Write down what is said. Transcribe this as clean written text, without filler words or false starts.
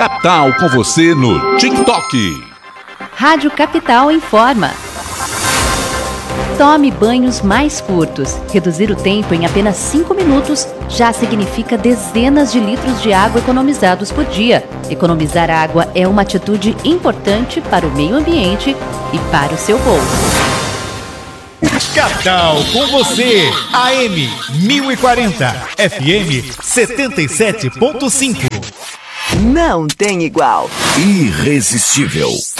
Capital com você no TikTok. Rádio Capital informa. Tome banhos mais curtos. Reduzir o tempo em apenas 5 minutos já significa dezenas de litros de água economizados por dia. Economizar água é uma atitude importante para o meio ambiente e para o seu bolso. Capital com você, AM 1040, FM 77.5. Não tem igual. Irresistível.